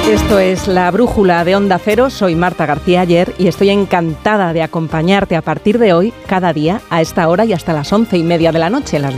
Esto es La Brújula de Onda Cero. Soy Marta García Aller y estoy encantada de acompañarte a partir de hoy, cada día, a esta hora y hasta las 11:30 de la noche, las